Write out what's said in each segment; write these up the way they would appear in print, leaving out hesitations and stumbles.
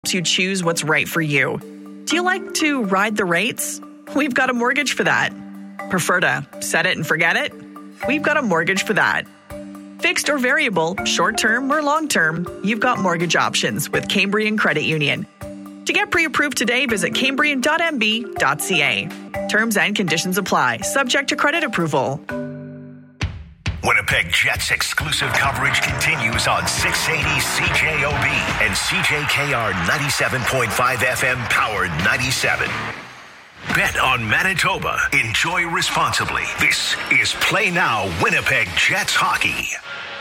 you choose what's right for you. Do you like to ride the rates? We've got a mortgage for that. Prefer to set it and forget it? We've got a mortgage for that. Fixed or variable, short-term or long-term, you've got mortgage options with Cambrian Credit Union. To get pre-approved today, visit cambrian.mb.ca. Terms and conditions apply, subject to credit approval. Winnipeg Jets exclusive coverage continues on 680 CJOB and CJKR 97.5 FM Powered 97. Bet on Manitoba. Enjoy responsibly. This is Play Now Winnipeg Jets hockey.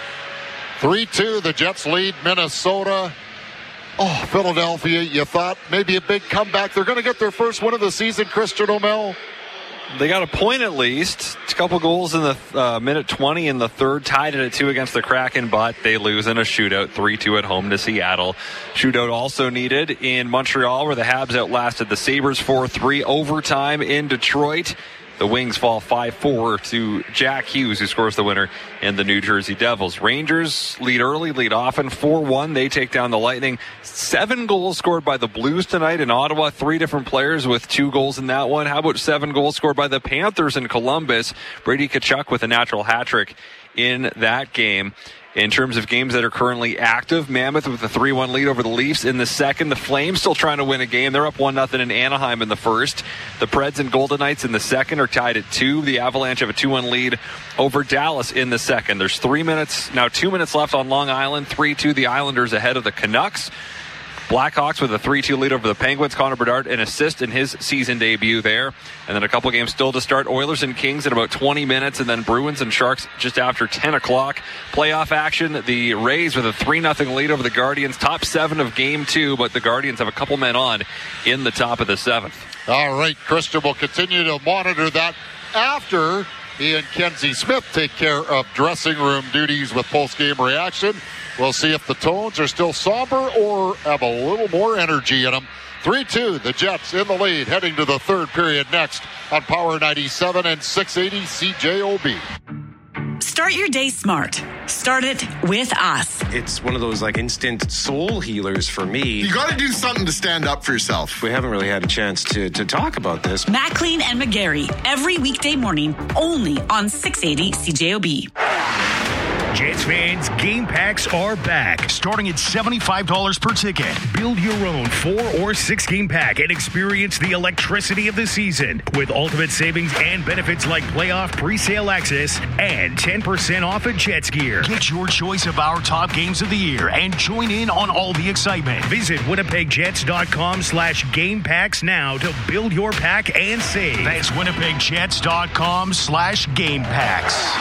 3-2, the Jets lead Minnesota. Oh, Philadelphia, you thought maybe a big comeback. They're going to get their first win of the season, Christian O'Mell. They got a point at least. A couple goals in the minute 20 in the third, tied it at 2 against the Kraken, but they lose in a shootout, 3-2 at home to Seattle. Shootout also needed in Montreal, where the Habs outlasted the Sabres 4-3. Overtime in Detroit. The Wings fall 5-4 to Jack Hughes, who scores the winner in the New Jersey Devils. Rangers lead early, lead often, 4-1. They take down the Lightning. 7 goals scored by the Blues tonight in Ottawa. 3 different players with 2 goals in that one. How about 7 goals scored by the Panthers in Columbus? Brady Tkachuk with a natural hat trick in that game. In terms of games that are currently active, Mammoth with a 3-1 lead over the Leafs in the second. The Flames still trying to win a game. They're up 1-0 in Anaheim in the first. The Preds and Golden Knights in the second are tied at 2. The Avalanche have a 2-1 lead over Dallas in the second. There's 2 minutes left on Long Island. 3-2 the Islanders ahead of the Canucks. Blackhawks with a 3-2 lead over the Penguins. Connor Bedard an assist in his season debut there. And then a couple games still to start. Oilers and Kings in about 20 minutes. And then Bruins and Sharks just after 10 o'clock. Playoff action. The Rays with a 3-0 lead over the Guardians. Top 7 of Game 2. But the Guardians have a couple men on in the top of the 7th. All right, Christian will continue to monitor that after he and Kenzie Smith take care of dressing room duties with post-game reaction. We'll see if the tones are still somber or have a little more energy in them. 3-2, the Jets in the lead, heading to the third period next on Power 97 and 680 CJOB. Start your day smart. Start it with us. It's one of those like instant soul healers for me. You got to do something to stand up for yourself. We haven't really had a chance to talk about this. Maclean and McGarry, every weekday morning, only on 680 CJOB. Jets fans, game packs are back, starting at $75 per ticket. Build your own 4 or 6 game pack and experience the electricity of the season with ultimate savings and benefits like playoff pre-sale access and 10% off at Jets gear. Get your choice of our top games of the year and join in on all the excitement. Visit winnipegjets.com/game packs now to build your pack and save. That's winnipegjets.com/game packs.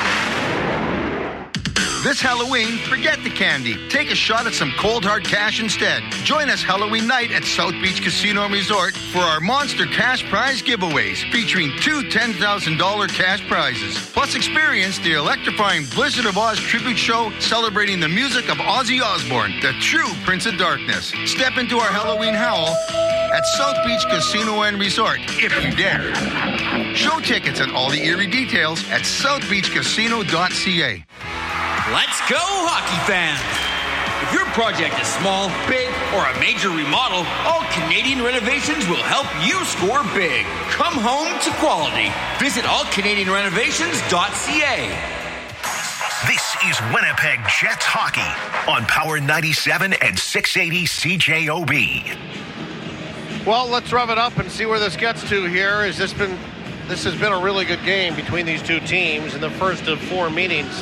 This Halloween, forget the candy. Take a shot at some cold hard cash instead. Join us Halloween night at South Beach Casino and Resort for our monster cash prize giveaways, featuring 2 $10,000 cash prizes. Plus experience the electrifying Blizzard of Oz tribute show celebrating the music of Ozzy Osbourne, the true Prince of Darkness. Step into our Halloween howl at South Beach Casino and Resort, if you dare. Show tickets and all the eerie details at southbeachcasino.ca. Let's go, hockey fans! If your project is small, big, or a major remodel, All Canadian Renovations will help you score big. Come home to quality. Visit allcanadianrenovations.ca. This is Winnipeg Jets hockey on Power 97 and 680 CJOB. Well, let's rev it up and see where this gets to here. This has been a really good game between these two teams in the first of 4 meetings.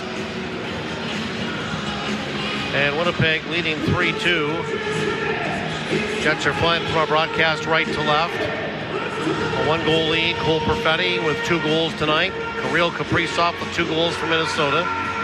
And Winnipeg leading 3-2. Jets are flying from our broadcast right to left. A 1-goal lead. Cole Perfetti with 2 goals tonight. Kirill Kaprizov with 2 goals for Minnesota.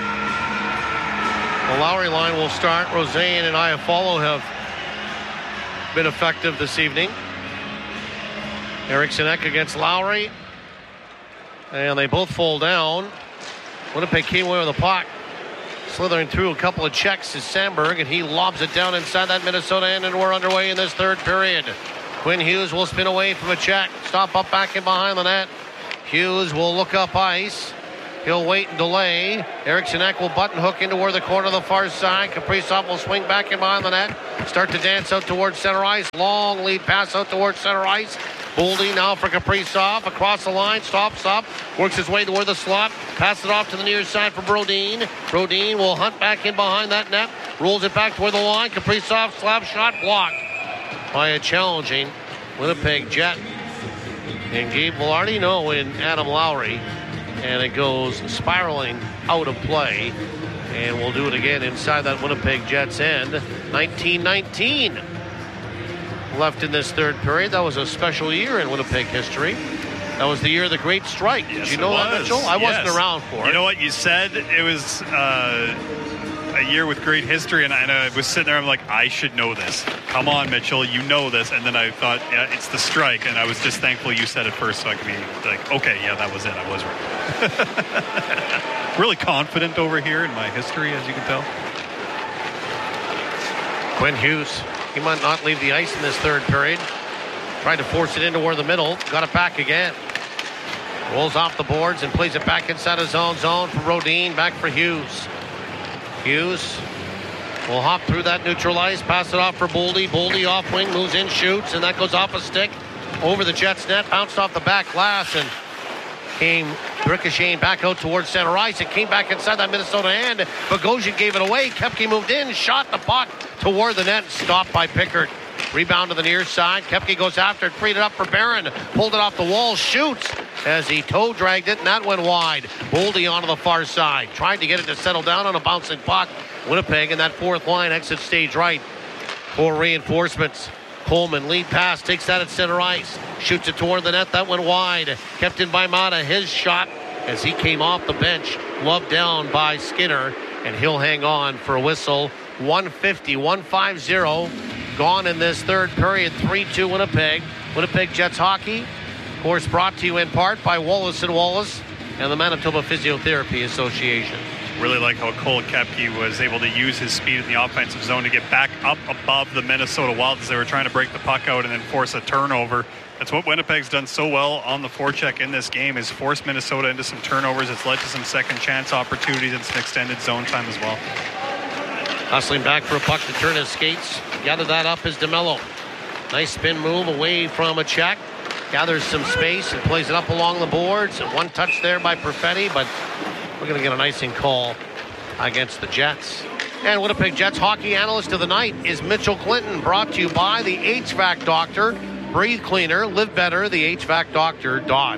The Lowry line will start. Rosén and Iafallo have been effective this evening. Eriksson Ek against Lowry. And they both fall down. Winnipeg came away with the puck. Slithering through a couple of checks is Sandberg, and he lobs it down inside that Minnesota end, and we're underway in this third period. Quinn Hughes will spin away from a check. Stop up back in behind the net. Hughes will look up ice. He'll wait and delay. Eriksson Ek will button hook into where the corner of the far side. Kaprizov will swing back in behind the net. Start to dance out towards center ice. Long lead pass out towards center ice. Boldy now for Kaprizov. Across the line. Stops up. Works his way toward the slot. Passes it off to the near side for Brodin. Brodin will hunt back in behind that net. Rolls it back toward the line. Kaprizov slap shot blocked by a challenging Winnipeg Jet. And Gabe Villardi in Adam Lowry. And it goes spiraling out of play. And we'll do it again inside that Winnipeg Jets end. 19-19 left in this third period. That was a special year in Winnipeg history. That was the year of the Great Strike. Yes, did you know that, Mitchell? I wasn't around for it. You know what you said? It was a year with great history, and I was sitting there, I'm like, I should know this. Come on, Mitchell, you know this. And then I thought, yeah, it's the strike, and I was just thankful you said it first so I could be like, okay, yeah, that was it. I was right. Really confident over here in my history, as you can tell. Quinn Hughes, he might not leave the ice in this third period. Tried to force it into where the middle. Got it back again. Rolls off the boards and plays it back inside his own zone for Brodin. Back for Hughes. Hughes will hop through that neutral ice. Pass it off for Boldy. Boldy off wing. Moves in, shoots. And that goes off a stick. Over the Jets net. Bounced off the back glass. And came ricocheting back out towards center ice. It came back inside that Minnesota end. Bogosian gave it away. Kepke moved in. Shot the puck toward the net. Stopped by Pickard. Rebound to the near side. Kepke goes after it. Freed it up for Barron. Pulled it off the wall. Shoots as he toe dragged it, and that went wide. Boldy onto the far side. Tried to get it to settle down on a bouncing puck. Winnipeg in that fourth line exits stage right for reinforcements. Coleman lead pass. Takes that at center ice. Shoots it toward the net. That went wide. Kept in by Mata. His shot as he came off the bench. Loved down by Skinner, and he'll hang on for a whistle. 150 gone in this third period. 3-2 Winnipeg. Winnipeg Jets hockey, of course, brought to you in part by Wallace & Wallace and the Manitoba Physiotherapy Association. Really like how Cole Kepke was able to use his speed in the offensive zone to get back up above the Minnesota Wild as they were trying to break the puck out and then force a turnover. That's what Winnipeg's done so well on the forecheck in this game, is force Minnesota into some turnovers. It's led to some second chance opportunities and some extended zone time as well. Hustling back for a puck to turn his skates. Gathered that up is DeMello. Nice spin move away from a check. Gathers some space and plays it up along the boards. One touch there by Perfetti, but we're going to get an icing call against the Jets. And Winnipeg Jets hockey analyst of the night is Mitchell Clinton, brought to you by the HVAC Doctor. Breathe cleaner, live better, the HVAC Doctor.ca.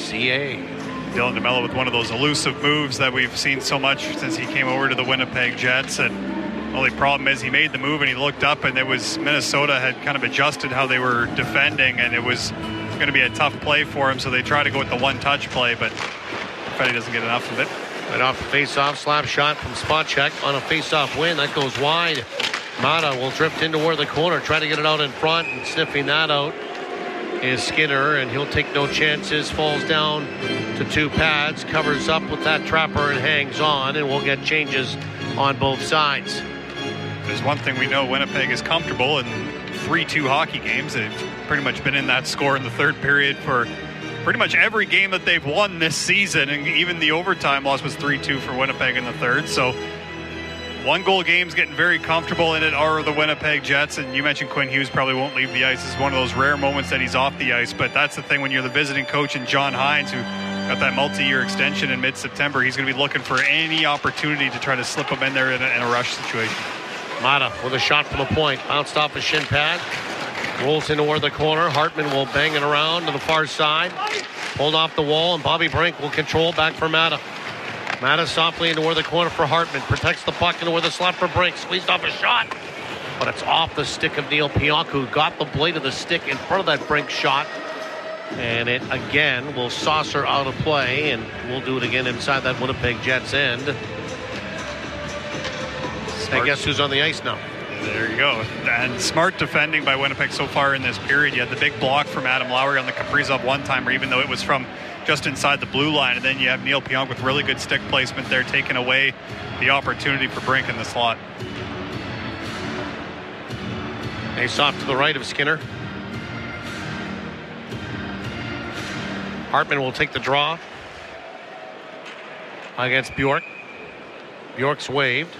Dylan DeMello with one of those elusive moves that we've seen so much since he came over to the Winnipeg Jets. And the only problem is he made the move and he looked up, and it was Minnesota had kind of adjusted how they were defending, and it was going to be a tough play for him, so they try to go with the one-touch play, but Perfetti doesn't get enough of it. Right off the face-off, slap shot from spot check on a face-off win. That goes wide. Mata will drift into where the corner, try to get it out in front, and sniffing that out is Skinner, and he'll take no chances. Falls down to two pads, covers up with that trapper and hangs on, and we'll get changes on both sides. There's one thing we know, Winnipeg is comfortable in 3-2 hockey games. They've pretty much been in that score in the third period for pretty much every game that they've won this season, and even the overtime loss was 3-2 for Winnipeg in the third. So one-goal games getting very comfortable in it are the Winnipeg Jets, and you mentioned Quinn Hughes probably won't leave the ice. It's one of those rare moments that he's off the ice, but that's the thing when you're the visiting coach and John Hines, who got that multi-year extension in mid-September, he's going to be looking for any opportunity to try to slip him in there in a rush situation. Mata with a shot from the point, bounced off a shin pad, rolls into where the corner. Hartman will bang it around to the far side, pulled off the wall, and Bobby Brink will control back for Mata. Mata softly into where the corner for Hartman, protects the puck into where the slot for Brink, squeezed off a shot, but it's off the stick of Neil Pionk, who got the blade of the stick in front of that Brink shot, and it again will saucer out of play, and we'll do it again inside that Winnipeg Jets end. I guess who's on the ice now? There you go. And smart defending by Winnipeg so far in this period. You had the big block from Adam Lowry on the Kaprizov one-timer, even though it was from just inside the blue line. And then you have Neil Pionk with really good stick placement there, taking away the opportunity for Brink in the slot. Ace off to the right of Skinner. Hartman will take the draw. against Bjork. Bjork's waved.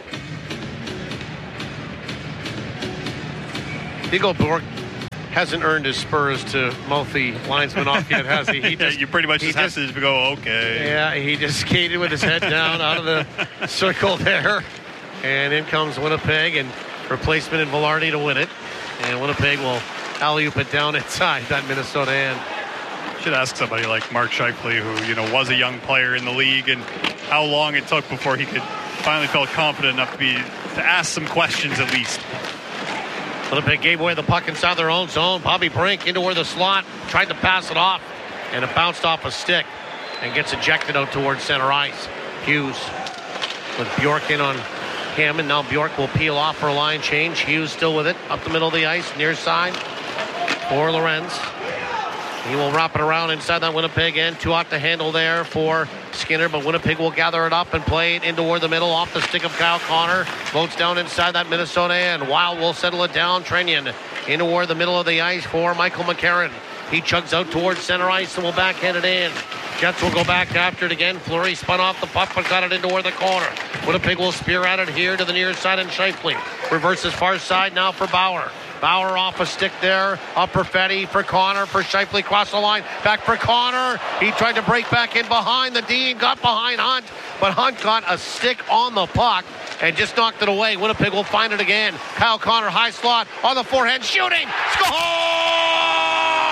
Igor Bjork hasn't earned his spurs to mouth the linesman off yet, has he? You pretty much just have to go, okay. Yeah, he just skated with his head down out of the circle there. And in comes Winnipeg, and replacement in Velarde to win it. And Winnipeg will alley-oop it down inside that Minnesota end. Should ask somebody like Mark Scheifele, who was a young player in the league, and how long it took before he could finally felt confident enough to ask some questions at least. Winnipeg gave away the puck inside their own zone. Bobby Brink into where the slot, tried to pass it off, and it bounced off a stick and gets ejected out towards center ice. Hughes with Bjork in on him, and now Bjork will peel off for a line change. Hughes still with it, up the middle of the ice, near side for Lorenz. He will wrap it around inside that Winnipeg end. Too hot to handle there for Skinner, but Winnipeg will gather it up and play it in toward the middle off the stick of Kyle Connor. Floats down inside that Minnesota end. Wild will settle it down. Trenyan in toward the middle of the ice for Michael McCarron. He chugs out towards center ice and will backhand it in. Jets will go back after it again. Fleury spun off the puck but got it in toward the corner. Winnipeg will spear at it here to the near side, and Scheifele reverses far side now for Bauer. Bauer off a stick there. Up for Fetty, for Connor, for Scheifele, across the line. Back for Connor. He tried to break back in behind the D and got behind Hunt. But Hunt got a stick on the puck and just knocked it away. Winnipeg will find it again. Kyle Connor, high slot, on the forehand, shooting. Score!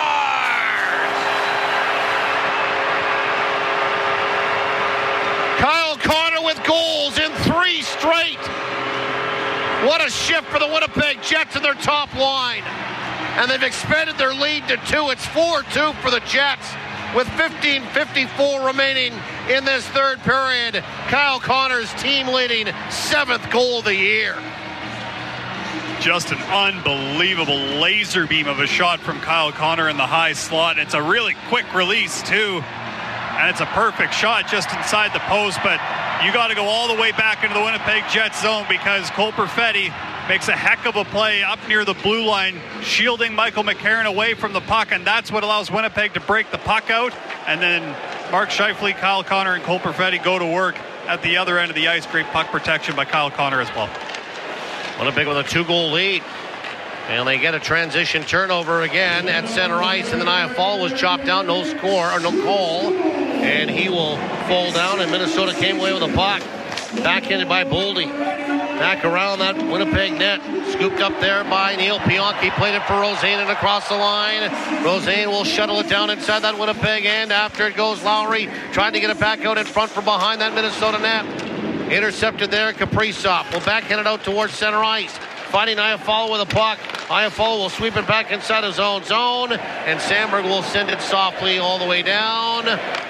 Kyle Connor with goals in 3 straight. What a shift for the Winnipeg Jets in their top line. And they've expanded their lead to 2. It's 4-2 for the Jets with 15:54 remaining in this third period. Kyle Connor's team-leading 7th goal of the year. Just an unbelievable laser beam of a shot from Kyle Connor in the high slot. It's a really quick release, too. And it's a perfect shot just inside the post, but you got to go all the way back into the Winnipeg Jets zone because Cole Perfetti makes a heck of a play up near the blue line, shielding Michael McCarron away from the puck, and that's what allows Winnipeg to break the puck out. And then Mark Scheifele, Kyle Connor, and Cole Perfetti go to work at the other end of the ice. Great puck protection by Kyle Connor as well. Winnipeg with a 2-goal lead. And they get a transition turnover again at center ice, and then Iafallo was chopped out, no score, or no call, and he will fall down, and Minnesota came away with a puck. Backhanded by Boldy. Back around that Winnipeg net. Scooped up there by Neil Pionk. Played it for Rosen and across the line. Rosen will shuttle it down inside that Winnipeg end. After it goes Lowry, trying to get it back out in front from behind that Minnesota net. Intercepted there, Kaprizov will backhand it out towards center ice. Fighting Iafallo with a puck. Iafallo will sweep it back inside his own zone, and Sandberg will send it softly all the way down.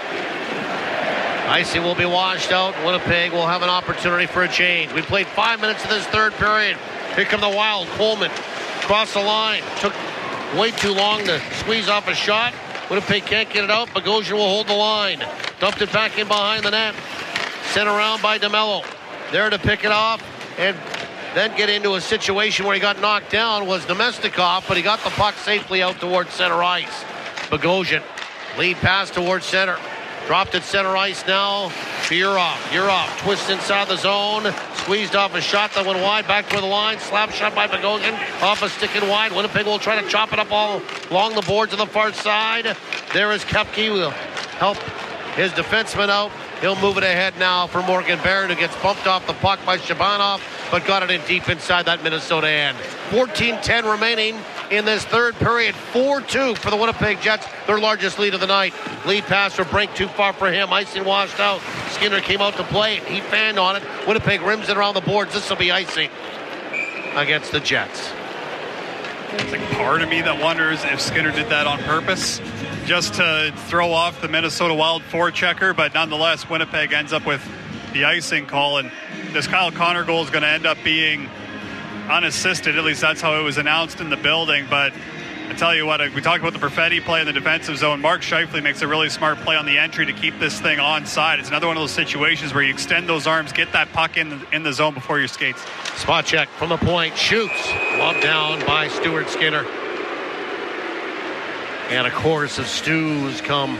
Icing will be washed out. Winnipeg will have an opportunity for a change. We played 5 minutes of this third period. Here come the Wild. Coleman across the line. Took way too long to squeeze off a shot. Winnipeg can't get it out. Bogosian will hold the line. Dumped it back in behind the net. Sent around by DeMello. There to pick it off and then get into a situation where he got knocked down was Domestikov, but he got the puck safely out towards center ice. Bogosian, lead pass towards center. Dropped at center ice now. Yurov twists inside the zone. Squeezed off a shot that went wide. Back toward the line. Slap shot by Bogosian. Off a stick and wide. Winnipeg will try to chop it up all along the boards on the far side. There is Koepke. Will help his defenseman out. He'll move it ahead now for Morgan Barron, who gets bumped off the puck by Shabanov, but got it in deep inside that Minnesota end. 14:10 remaining in this third period. 4-2 for the Winnipeg Jets, their largest lead of the night. Lead pass for Brink, too far for him. Icing washed out. Skinner came out to play it. He fanned on it. Winnipeg rims it around the boards. This will be icing against the Jets. It's like part of me that wonders if Skinner did that on purpose, just to throw off the Minnesota Wild forechecker, but nonetheless, Winnipeg ends up with the icing call, and this Kyle Connor goal is going to end up being unassisted. At least that's how it was announced in the building. But I tell you what, we talked about the Perfetti play in the defensive zone. Mark Scheifele makes a really smart play on the entry to keep this thing onside. It's another one of those situations where you extend those arms, get that puck in the zone before your skates. Spot check from the point, shoots, lobbed down by Stuart Skinner. And a chorus of stews come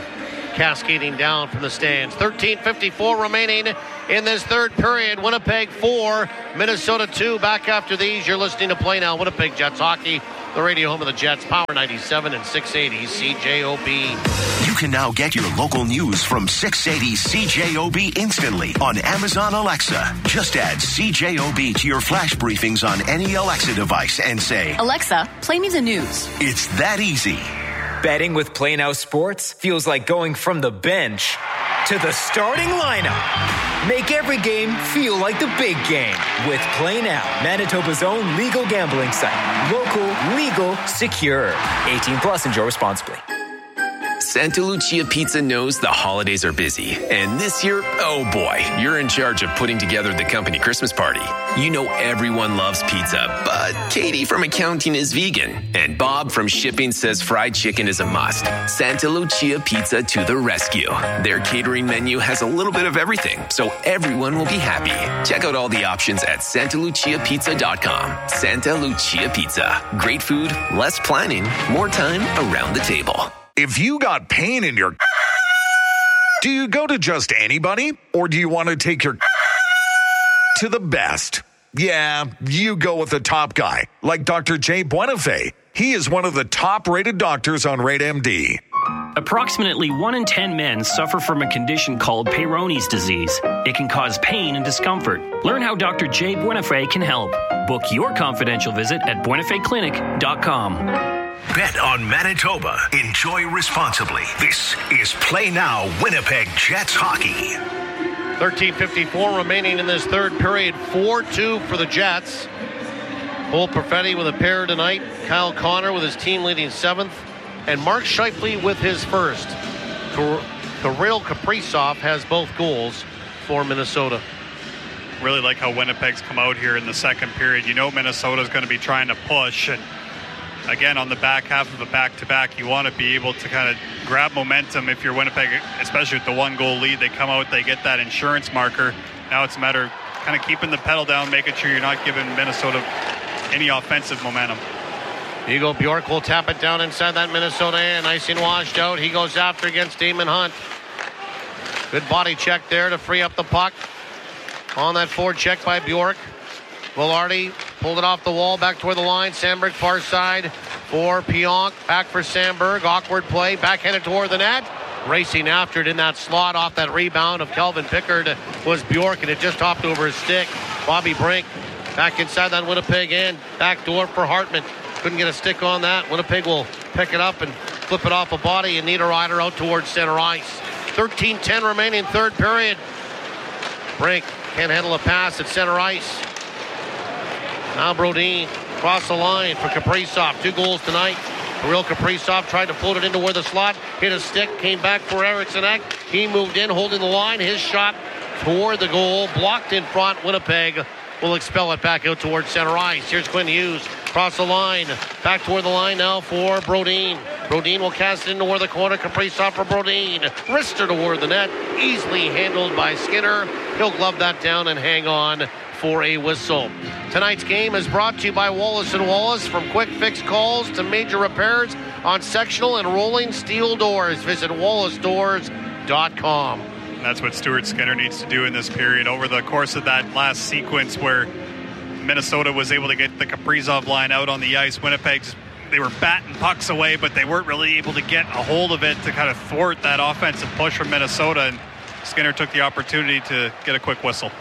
cascading down from the stands. 13:54 remaining in this third period. Winnipeg 4, Minnesota 2. Back after these, you're listening to Play Now Winnipeg Jets Hockey, the radio home of the Jets, Power 97 and 680 CJOB. You can now get your local news from 680 CJOB instantly on Amazon Alexa. Just add CJOB to your flash briefings on any Alexa device and say, Alexa, play me the news. It's that easy. Betting with Play Now Sports feels like going from the bench to the starting lineup. Make every game feel like the big game with Play Now, Manitoba's own legal gambling site. Local, legal, secure. 18 plus, enjoy responsibly. Santa Lucia Pizza knows the holidays are busy. And this year, oh boy, you're in charge of putting together the company Christmas party. You know everyone loves pizza, but Katie from accounting is vegan. And Bob from shipping says fried chicken is a must. Santa Lucia Pizza to the rescue. Their catering menu has a little bit of everything, so everyone will be happy. Check out all the options at santaluciapizza.com. Santa Lucia Pizza. Great food, less planning, more time around the table. If you got pain in your... Do you go to just anybody? Or do you want to take your... to the best? Yeah, you go with the top guy, like Dr. Jay Buenafé. He is one of the top-rated doctors on RateMD. Approximately 1 in 10 men suffer from a condition called Peyronie's disease. It can cause pain and discomfort. Learn how Dr. Jay Buenafé can help. Book your confidential visit at buenafeclinic.com. Bet on Manitoba. Enjoy responsibly. This is Play Now Winnipeg Jets Hockey. 13:54 remaining in this third period. 4-2 for the Jets. Cole Perfetti with a pair tonight. Kyle Connor with his team-leading 7th. And Mark Scheifele with his first. Kirill Kaprizov has both goals for Minnesota. Really like how Winnipeg's come out here in the second period. You know Minnesota's going to be trying to push, and again, on the back half of a back-to-back, you want to be able to kind of grab momentum if you're Winnipeg, especially with the one-goal lead. They come out, they get that insurance marker. Now it's a matter of kind of keeping the pedal down, making sure you're not giving Minnesota any offensive momentum. Hugo Bjork will tap it down inside that Minnesota end. Nice and washed out. He goes after against Damon Hunt. Good body check there to free up the puck. On that forward check by Bjork. Velarde pulled it off the wall back toward the line. Sandberg far side for Pionk. Back for Sandberg. Awkward play. Backhanded toward the net. Racing after it in that slot off that rebound of Calvin Pickard was Bjork, and it just hopped over his stick. Bobby Brink back inside that Winnipeg end. Back door for Hartman. Couldn't get a stick on that. Winnipeg will pick it up and flip it off a body, and Niederreiter out towards center ice. 13:10 remaining third period. Brink can't handle a pass at center ice. Now Brodin across the line for Kaprizov. 2 goals tonight. Kirill Kaprizov tried to float it into where the slot hit a stick. Came back for Eriksson Ek. He moved in, holding the line. His shot toward the goal. Blocked in front. Winnipeg will expel it back out towards center ice. Here's Quinn Hughes. Across the line. Back toward the line now for Brodin. Brodin will cast it into where the corner. Kaprizov for Brodin. Wrister toward the net. Easily handled by Skinner. He'll glove that down and hang on for a whistle. Tonight's game is brought to you by Wallace & Wallace. From quick fix calls to major repairs on sectional and rolling steel doors. Visit wallacedoors.com. And that's what Stuart Skinner needs to do in this period. Over the course of that last sequence where Minnesota was able to get the Kaprizov line out on the ice, Winnipeg's, they were batting pucks away, but they weren't really able to get a hold of it to kind of thwart that offensive push from Minnesota. And Skinner took the opportunity to get a quick whistle.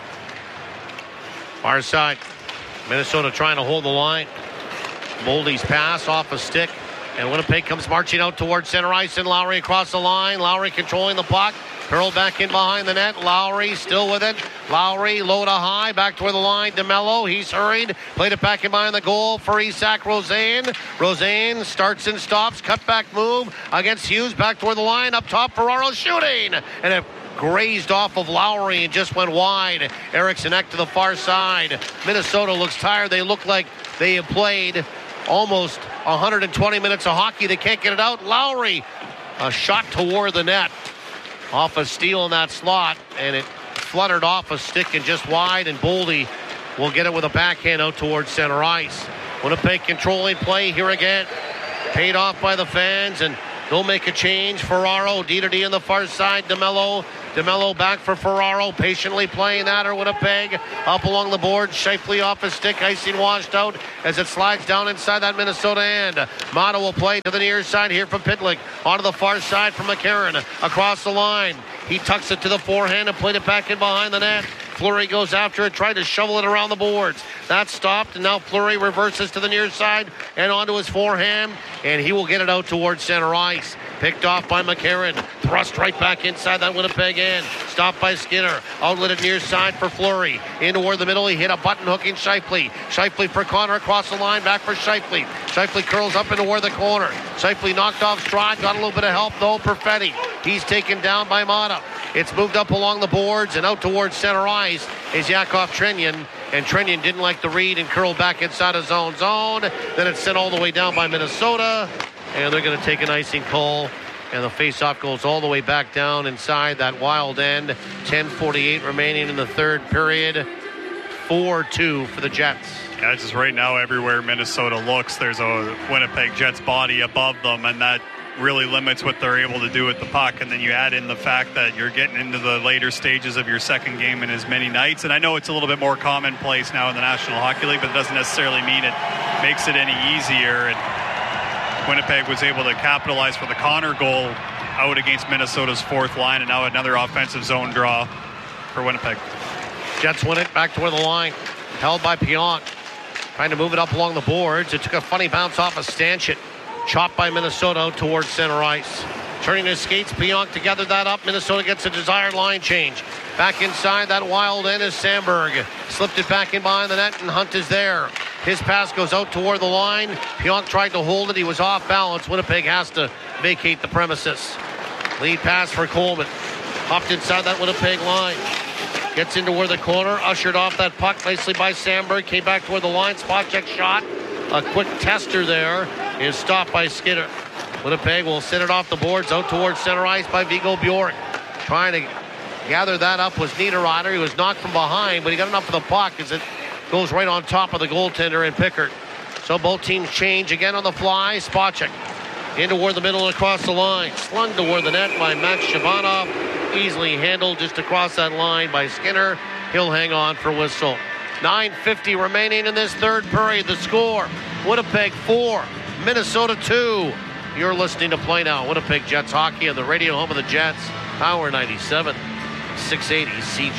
Far side. Minnesota trying to hold the line. Boldy's pass off a stick. And Winnipeg comes marching out towards center ice, and Lowry across the line. Lowry controlling the puck. Hurled back in behind the net. Lowry still with it. Lowry low to high. Back toward the line. DeMello. He's hurried. Played it back in behind the goal for Isak Rosén. Rosén starts and stops. Cutback move against Hughes. Back toward the line. Up top, Ferraro shooting. And it grazed off of Lowry and just went wide. Eriksson Ek to the far side. Minnesota looks tired. They look like they have played almost 120 minutes of hockey. They can't get it out. Lowry, a shot toward the net. Off a steal in that slot, and it fluttered off a stick and just wide, and Boldy will get it with a backhand out towards center ice. Winnipeg controlling play here again. Paid off by the fans, and They'll make a change. Ferraro, D-to-D on the far side. DeMello back for Ferraro. Patiently playing that, or Winnipeg. Up along the board. Shifley off his stick. Icing washed out as it slides down inside that Minnesota end. Mata will play to the near side here from Pitlick. Onto the far side from McCarron. Across the line. He tucks it to the forehand and played it back in behind the net. Fleury goes after it, tried to shovel it around the boards. That stopped, and now Fleury reverses to the near side and onto his forehand, and he will get it out towards center ice. Picked off by McCarron. Thrust right back inside that Winnipeg end. Stopped by Skinner. Outlet it near side for Fleury. In toward the middle, he hit a button hooking Shifley. Shifley for Connor across the line, back for Shifley. Shifley curls up into toward the corner. Shifley knocked off Stride, got a little bit of help though. Perfetti. He's taken down by Mata. It's moved up along the boards and out towards center ice is Yakov Trenyan. And Trenyan didn't like the read and curled back inside his own zone. Then it's sent all the way down by Minnesota. And they're going to take an icing call. And the faceoff goes all the way back down inside that Wild end. 10:48 remaining in the third period. 4-2 for the Jets. Yeah, just right now everywhere Minnesota looks, there's a Winnipeg Jets body above them, and that really limits what they're able to do with the puck. And then you add in the fact that you're getting into the later stages of your second game in as many nights. And I know it's a little bit more commonplace now in the National Hockey League, but it doesn't necessarily mean it makes it any easier. And Winnipeg was able to capitalize for the Connor goal out against Minnesota's fourth line, and now another offensive zone draw for Winnipeg. Jets win it back toward the line. Held by Pionk. Trying to move it up along the boards. It took a funny bounce off of Stanchik. Chopped by Minnesota out towards center ice. Turning his skates, Pionk to gather that up. Minnesota gets a desired line change. Back inside that Wild end is Sandberg. Slipped it back in behind the net, and Hunt is there. His pass goes out toward the line. Pionk tried to hold it. He was off balance. Winnipeg has to vacate the premises. Lead pass for Coleman. Hopped inside that Winnipeg line. Gets into where the corner. Ushered off that puck nicely by Sandberg. Came back toward the line. Spot check shot. A quick tester there is stopped by Skinner. Winnipeg will send it off the boards out towards center ice by Viggo Bjork. Trying to gather that up was Niederreiter. He was knocked from behind, but he got enough for the puck as it goes right on top of the goaltender in Pickard. So both teams change again on the fly. Spacek into toward the middle and across the line. Slung toward the net by Max Shabanov. Easily handled just across that line by Skinner. He'll hang on for whistle. 9:50 remaining in this third period. The score, Winnipeg 4, Minnesota 2. You're listening to Play Now, Winnipeg Jets hockey on the radio home of the Jets, Power 97. 680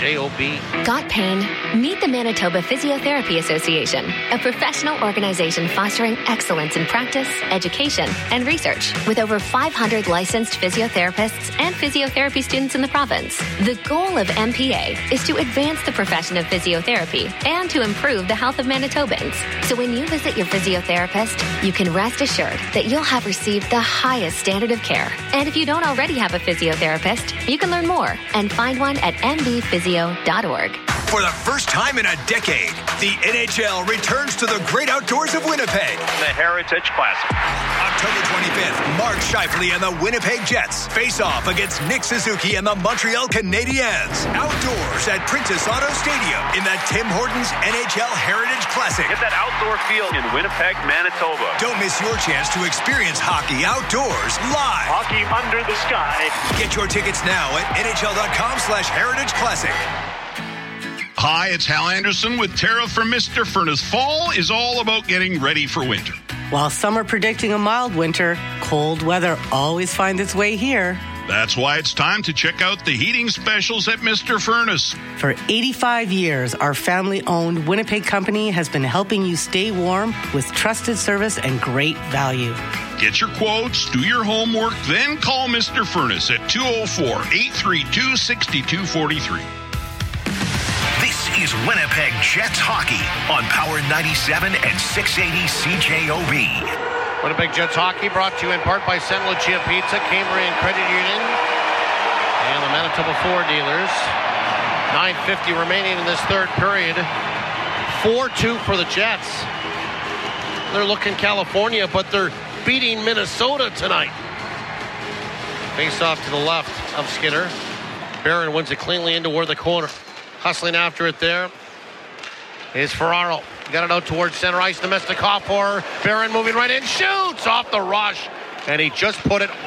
CJOB. Got pain? Meet the Manitoba Physiotherapy Association, a professional organization fostering excellence in practice, education, and research. With over 500 licensed physiotherapists and physiotherapy students in the province, the goal of MPA is to advance the profession of physiotherapy and to improve the health of Manitobans. So when you visit your physiotherapist, you can rest assured that you'll have received the highest standard of care. And if you don't already have a physiotherapist, you can learn more and find one at mbphysio.org. For the first time in a decade, the NHL returns to the great outdoors of Winnipeg. The Heritage Classic. October 25th, Mark Scheifele and the Winnipeg Jets face off against Nick Suzuki and the Montreal Canadiens. Outdoors at Princess Auto Stadium in the Tim Hortons NHL Heritage Classic. Get that outdoor feel in Winnipeg, Manitoba. Don't miss your chance to experience hockey outdoors live. Hockey under the sky. Get your tickets now at NHL.com/Heritage Classic. Hi, it's Hal Anderson with Tariff from Mr. Furnace. Fall is all about getting ready for winter. While some are predicting a mild winter, cold weather always finds its way here. That's why it's time to check out the heating specials at Mr. Furnace. For 85 years, our family-owned Winnipeg company has been helping you stay warm with trusted service and great value. Get your quotes, do your homework, then call Mr. Furnace at 204-832-6243. This is Winnipeg Jets hockey on Power 97 and 680 CJOB. Winnipeg Jets hockey brought to you in part by Santa Lucia Pizza, Cambrian Credit Union, and the Manitoba Ford dealers. 9:50 remaining in this third period. 4-2 for the Jets. They're looking California, but they're beating Minnesota tonight. Face off to the left of Skinner. Barron wins it cleanly into toward the corner. Hustling after it there is Ferraro. Got it out towards center ice. Nemestikov for Barron moving right in. Shoots off the rush. And he just put it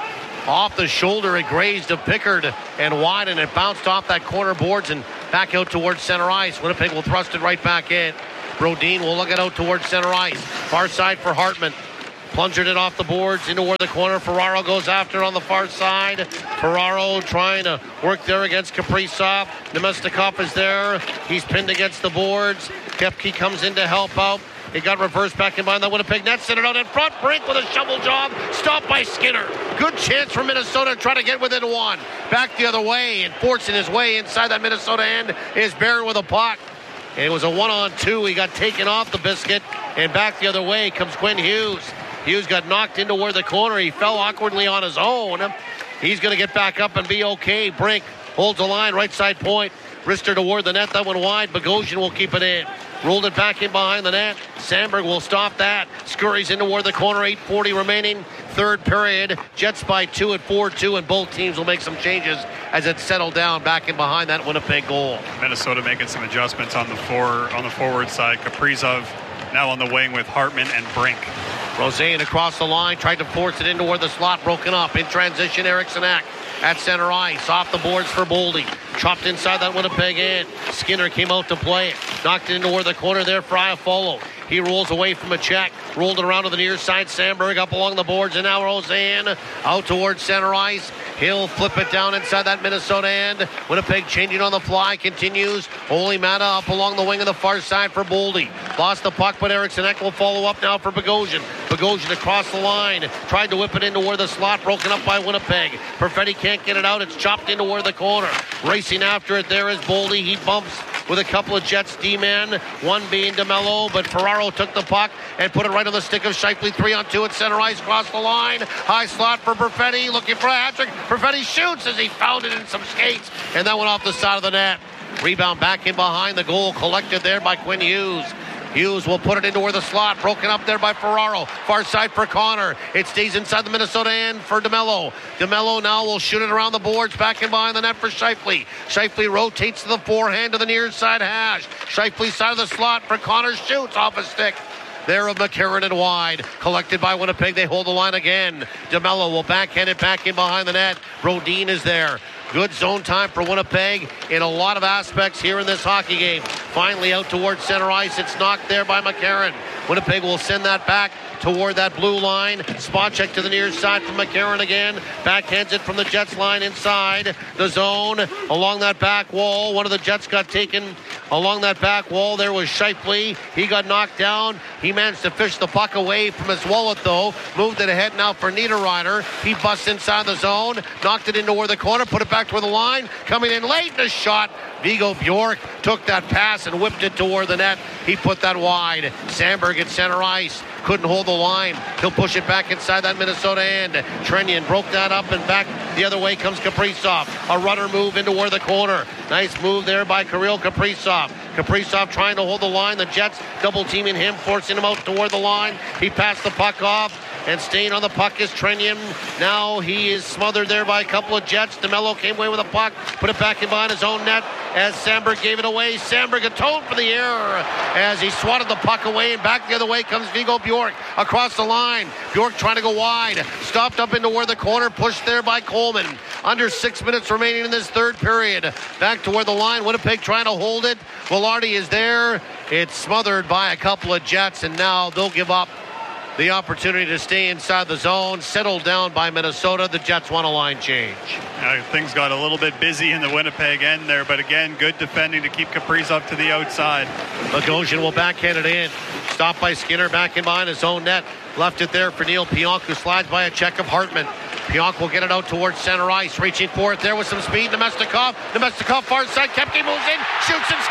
Off the shoulder, it grazed to Pickard and wide, and it bounced off that corner boards and back out towards center ice. Winnipeg will thrust it right back in. Brodin will look it out towards center ice. Far side for Hartman. Plungered it off the boards into where the corner. Ferraro goes after it on the far side. Ferraro trying to work there against Kaprizov. Nemestikov is there. He's pinned against the boards. Kepke comes in to help out. It got reversed back in behind the Winnipeg net. Sent it out in front. Brink with a shovel job. Stopped by Skinner. Good chance for Minnesota to try to get within one. Back the other way and forcing his way inside that Minnesota end is Barron with a puck. And it was a 1-on-2. He got taken off the biscuit. And back the other way comes Quinn Hughes. Hughes got knocked into where the corner. He fell awkwardly on his own. He's going to get back up and be okay. Brink holds the line, right side point. Wrister toward the net. That one wide. Bogosian will keep it in. Rolled it back in behind the net. Sandberg will stop that. Scurries into where the corner. 8:40 remaining. Third period. Jets by 2 at 4-2, and both teams will make some changes as it settled down back in behind that Winnipeg goal. Minnesota making some adjustments on the forward side. Kaprizov now on the wing with Hartman and Brink. Roseanne across the line, tried to force it into where the slot broken up. In transition, Eriksson Ek at center ice. Off the boards for Boldy. Chopped inside that Winnipeg end. Skinner came out to play it. Knocked it into where the corner there for Iafallo. He rolls away from a check. Rolled it around to the near side. Sandberg up along the boards. And now Roseanne out towards center ice. He'll flip it down inside that Minnesota end. Winnipeg changing on the fly. Continues. Ole Mata up along the wing of the far side for Boldy. Lost the puck, but Eriksson Ek will follow up now for Bogosian. Bogosian across the line. Tried to whip it into where the slot broken up by Winnipeg. Perfetti can't get it out. It's chopped into where the corner. Racing after it there is Boldy. He bumps with a couple of Jets D-men. One being DeMello, but Ferraro took the puck and put it right on the stick of Scheifele. 3-on-2 at center ice. Across the line. High slot for Perfetti. Looking for a hat-trick. Perfetti shoots as he found it in some skates. And that went off the side of the net. Rebound back in behind the goal. Collected there by Quinn Hughes. Hughes will put it into where the slot. Broken up there by Ferraro. Far side for Connor. It stays inside the Minnesota end for DeMello. DeMello now will shoot it around the boards. Back in behind the net for Scheifele. Scheifele rotates to the forehand to the near side hash. Scheifele side of the slot for Connor. Shoots off a stick. There of McCarron and wide. Collected by Winnipeg. They hold the line again. DeMello will backhand it back in behind the net. Brodin is there. Good zone time for Winnipeg in a lot of aspects here in this hockey game. Finally out towards center ice. It's knocked there by McCarron. Winnipeg will send that back toward that blue line. Spot check to the near side from McCarron again. Backhands it from the Jets line inside the zone. Along that back wall. One of the Jets got taken along that back wall. There was Scheifele. He got knocked down. He managed to fish the puck away from his wallet though. Moved it ahead now for Niederreiter. He busts inside the zone. Knocked it into where the corner. Put it back toward the line. Coming in late in the shot. Viggo Bjork took that pass and whipped it toward the net. He put that wide. Sandberg at center ice. Couldn't hold the line. He'll push it back inside that Minnesota end. Trennian broke that up and back the other way comes Kaprizov. A rudder move into where the corner. Nice move there by Kirill Kaprizov. Kaprizov trying to hold the line. The Jets double teaming him, forcing him out toward the line. He passed the puck off. And staying on the puck is Trennian. Now he is smothered there by a couple of Jets. DeMello came away with a puck. Put it back in behind his own net as Sandberg gave it away. Sandberg atoned for the error as he swatted the puck away. And back the other way comes Viggo Bjork across the line. Bjork trying to go wide. Stopped up into where the corner. Pushed there by Coleman. Under 6 minutes remaining in this third period. Back to where the line. Winnipeg trying to hold it. Velarde is there. It's smothered by a couple of Jets. And now they'll give up the opportunity to stay inside the zone. Settled down by Minnesota. The Jets want a line change. Things got a little bit busy in the Winnipeg end there, but again, good defending to keep Kaprizov to the outside. Bogosian will backhand it in. Stopped by Skinner back in behind his own net. Left it there for Neil Pionk, who slides by a check of Hartman. Pionk will get it out towards center ice. Reaching for it there with some speed. Nemestikov far side. Kepke moves in. Shoots and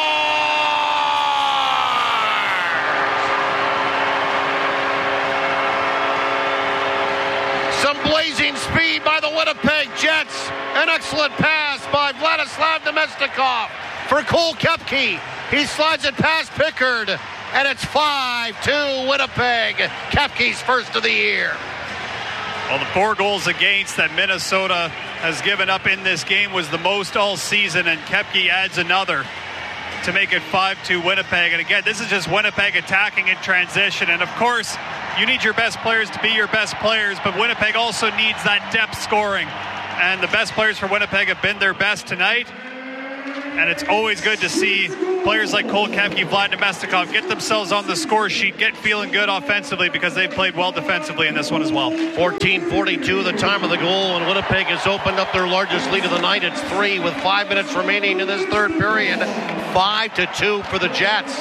scores! Some blazing speed by the Winnipeg Jets. An excellent pass by Vladislav Nemestikov for Cole Kepke. He slides it past Pickard, and it's 5-2 Winnipeg. Kepke's first of the year. Well, the 4 goals against that Minnesota has given up in this game was the most all season, and Kepke adds another to make it 5-2 Winnipeg. And again, this is just Winnipeg attacking in transition. And of course, you need your best players to be your best players, but Winnipeg also needs that depth scoring. And the best players for Winnipeg have been their best tonight. And it's always good to see players like Cole Koepke, Vlad Namestnikov get themselves on the score sheet, get feeling good offensively because they've played well defensively in this one as well. 14:42, the time of the goal, and Winnipeg has opened up their largest lead of the night. It's 3 with 5 minutes remaining in this third period. 5-2 for the Jets.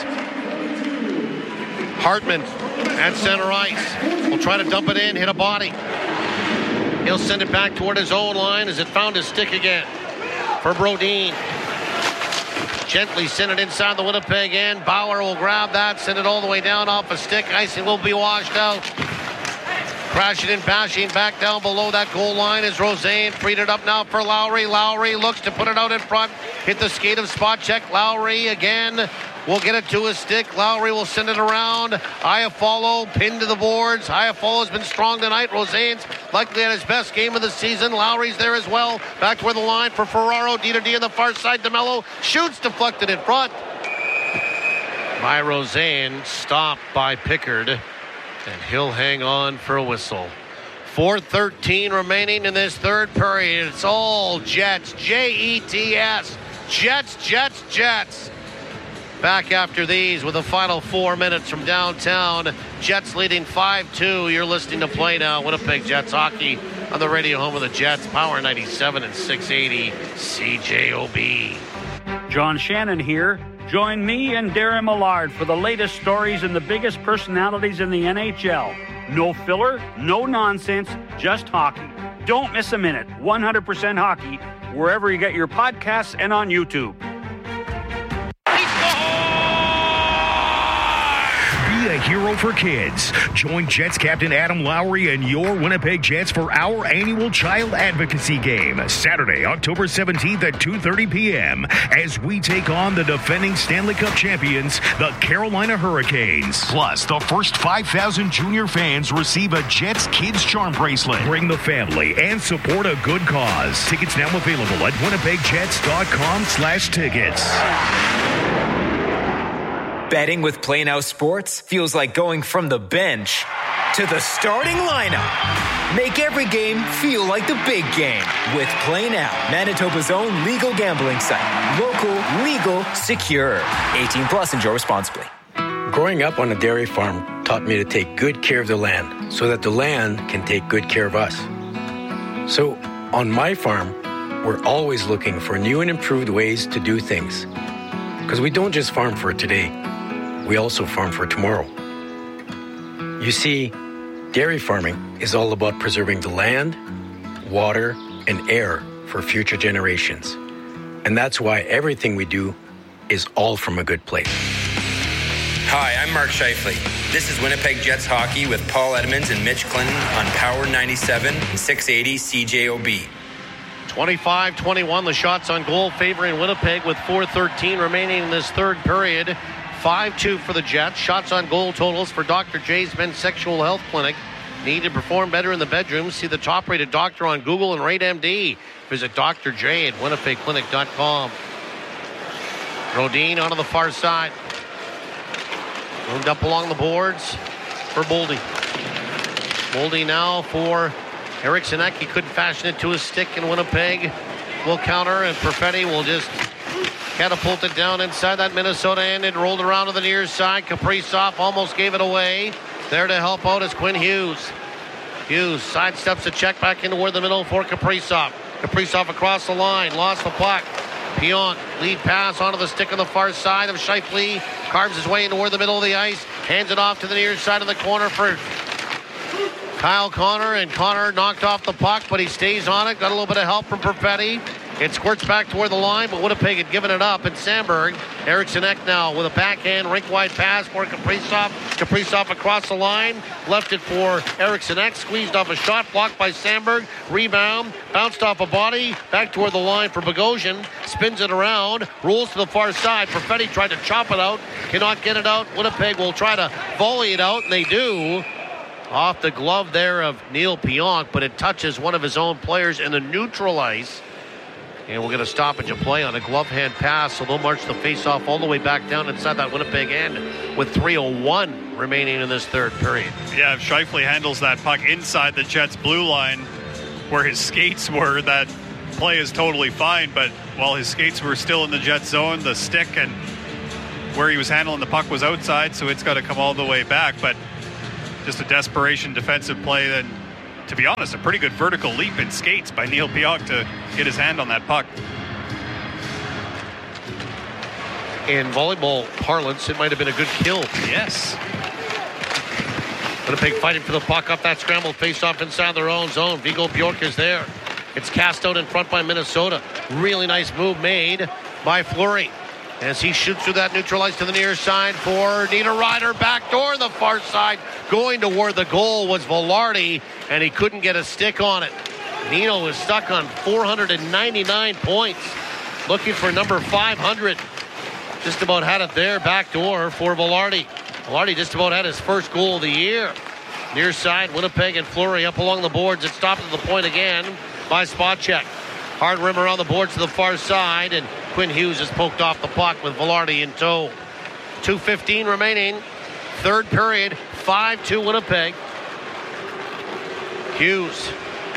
Hartman at center ice will try to dump it in, hit a body. He'll send it back toward his own line as it found his stick again for Brodin. Gently send it inside the Winnipeg end. Bauer will grab that, send it all the way down off a stick. Icing will be washed out. Crashing and bashing back down below that goal line is Rosen. Freed it up now for Lowry. Lowry looks to put it out in front. Hit the skate of spot check. Lowry again will get it to his stick. Lowry will send it around. Iafallo pinned to the boards. Iafallo has been strong tonight. Rosen's likely at his best game of the season. Lowry's there as well. Back toward the line for Ferraro. D-to-D on the far side. DeMello shoots, deflected in front by Rosen. Stopped by Pickard. And he'll hang on for a whistle. 4:13 remaining in this third period. It's all Jets. Jets. Jets, Jets, Jets. Back after these with the final 4 minutes from downtown. Jets leading 5-2. You're listening to Play Now. Winnipeg Jets hockey on the radio home of the Jets. Power 97 and 680 CJOB. John Shannon here. Join me and Darren Millard for the latest stories and the biggest personalities in the NHL. No filler, no nonsense, just hockey. Don't miss a minute. 100% hockey, wherever you get your podcasts and on YouTube. Be a hero for kids. Join Jets captain Adam Lowry and your Winnipeg Jets for our annual child advocacy game, Saturday, October 17th at 2:30 p.m. as we take on the defending Stanley Cup champions, the Carolina Hurricanes. Plus, the first 5,000 junior fans receive a Jets Kids Charm bracelet. Bring the family and support a good cause. Tickets now available at winnipegjets.com/tickets. Betting with Play Now Sports feels like going from the bench to the starting lineup. Make every game feel like the big game with Play Now, Manitoba's own legal gambling site. Local, legal, secure. 18 plus, enjoy responsibly. Growing up on a dairy farm taught me to take good care of the land so that the land can take good care of us. So on my farm, we're always looking for new and improved ways to do things. Because we don't just farm for today. We also farm for tomorrow. You see, dairy farming is all about preserving the land, water, and air for future generations. And that's why everything we do is all from a good place. Hi, I'm Mark Scheifele. This is Winnipeg Jets hockey with Paul Edmonds and Mitch Clinton on Power 97 and 680 CJOB. 25-21, the shots on goal favoring Winnipeg with 4:13 remaining in this third period. 5-2 for the Jets. Shots on goal totals for Dr. J's Men's Sexual Health Clinic. Need to perform better in the bedroom? See the top-rated doctor on Google and rate MD. Visit Dr. J at winnipegclinic.com. Brodin onto the far side. Moved up along the boards for Boldy. Boldy now for Eric Sinek. He couldn't fashion it to his stick, in Winnipeg will counter, and Perfetti will just catapult it down inside that Minnesota end. It rolled around to the near side. Kaprizov almost gave it away. There to help out is Quinn Hughes. Hughes sidesteps the check back into the middle for Kaprizov. Kaprizov across the line, lost the puck. Pionk, lead pass onto the stick on the far side of Scheifele. Carves his way into the middle of the ice. Hands it off to the near side of the corner for Kyle Connor. And Connor knocked off the puck, but he stays on it. Got a little bit of help from Perfetti. It squirts back toward the line, but Winnipeg had given it up. And Sandberg, Eric Sinek now with a backhand rink-wide pass for Kaprizov. Kaprizov across the line, left it for Eric Sinek, squeezed off a shot, blocked by Sandberg. Rebound, bounced off a body, back toward the line for Bogosian. Spins it around, rolls to the far side. Perfetti tried to chop it out, cannot get it out. Winnipeg will try to volley it out, and they do. Off the glove there of Neil Pionk, but it touches one of his own players in the neutral ice. And we'll get a stoppage of play on a glove hand pass, so they'll march the face-off all the way back down inside that Winnipeg end with 3:01 remaining in this third period. Yeah, if Scheifele handles that puck inside the Jets' blue line where his skates were, that play is totally fine. But while his skates were still in the Jets' zone, the stick and where he was handling the puck was outside, so it's got to come all the way back. But just a desperation defensive play then. To be honest, a pretty good vertical leap in skates by Neil Pionk to get his hand on that puck. In volleyball parlance, it might have been a good kill. Yes. Winnipeg fighting for the puck up that scrambled face-off inside their own zone. Viggo Bjork is there. It's cast out in front by Minnesota. Really nice move made by Fleury. As he shoots through that neutral ice to the near side for Niederreiter. Backdoor on the far side. Going toward the goal was Velarde, and he couldn't get a stick on it. Nino was stuck on 499 points. Looking for number 500. Just about had it there. Backdoor for Velarde. Velarde just about had his first goal of the year. Near side, Winnipeg and Fleury up along the boards. It stopped at the point again by Spacek. Hard rim around the boards to the far side, and Quinn Hughes has poked off the puck with Velarde in tow. 2:15 remaining. Third period, 5-2 Winnipeg. Hughes.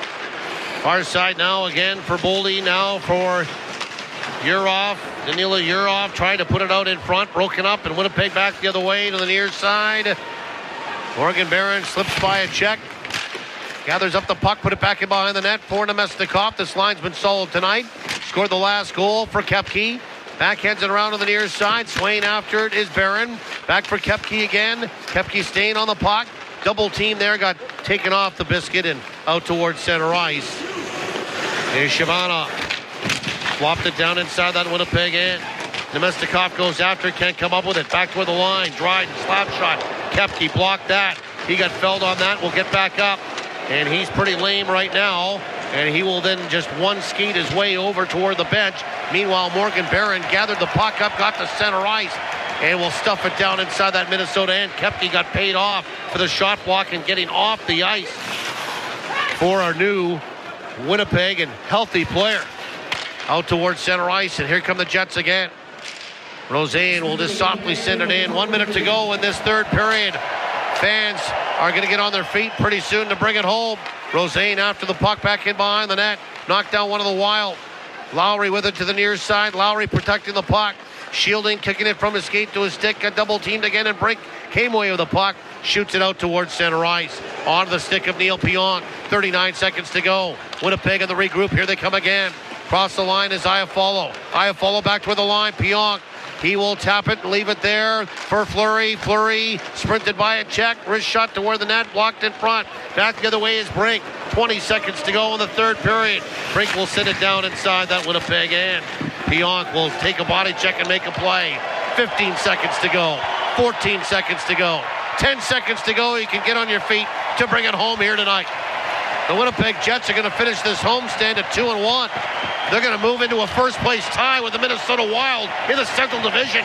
Far side now again for Boldy, now for Yurov. Danila Yurov trying to put it out in front, broken up, and Winnipeg back the other way to the near side. Morgan Barron slips by a check. Gathers up the puck, put it back in behind the net for Nemestikov. This line's been solid tonight. Scored the last goal for Koepke. Backhands it around on the near side. Swain after it is Barron. Back for Koepke again. Koepke staying on the puck. Double team there. Got taken off the biscuit and out towards center ice. Here's Shabanov. Flopped it down inside that Winnipeg end. Nemestikov goes after it. Can't come up with it. Back toward the line. Dryden slap shot. Koepke blocked that. He got felled on that. Will get back up. And he's pretty lame right now. And he will then just one skate his way over toward the bench. Meanwhile, Morgan Barron gathered the puck up, got to center ice, and will stuff it down inside that Minnesota end. Koepke got paid off for the shot block and getting off the ice for our new Winnipeg and healthy player. Out towards center ice, and here come the Jets again. Rosén will just softly send it in. 1 minute to go in this third period. Fans are going to get on their feet pretty soon to bring it home. Rosén after the puck back in behind the net. Knocked down one of the Wild. Lowry with it to the near side. Lowry protecting the puck. Shielding, kicking it from his skate to his stick. Got double teamed again, and Brink came away with the puck. Shoots it out towards center ice. Onto the stick of Neil Pionk. 39 seconds to go. Winnipeg in the regroup. Here they come again. Cross the line is Iafallo. Iafallo back toward the line. Pionk. He will tap it and leave it there for Fleury. Fleury sprinted by a check. Wrist shot toward the net. Blocked in front. Back the other way is Brink. 20 seconds to go in the third period. Brink will sit it down inside that Winnipeg end. Pionk will take a body check and make a play. 15 seconds to go. 14 seconds to go. 10 seconds to go. You can get on your feet to bring it home here tonight. The Winnipeg Jets are going to finish this homestand at 2-1. They're going to move into a first-place tie with the Minnesota Wild in the Central Division.